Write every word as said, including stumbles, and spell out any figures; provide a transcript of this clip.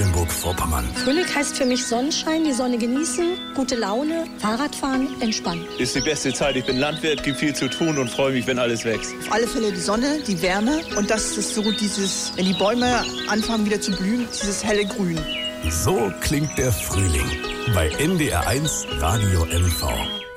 Mecklenburg-Vorpommern. Frühling heißt für mich Sonnenschein, die Sonne genießen, gute Laune, Fahrradfahren, entspannen. Ist die beste Zeit. Ich bin Landwirt, gibt viel zu tun und freue mich, wenn alles wächst. Auf alle Fälle die Sonne, die Wärme und das ist so dieses, wenn die Bäume anfangen wieder zu blühen, dieses helle Grün. So klingt der Frühling bei N D R eins Radio M V.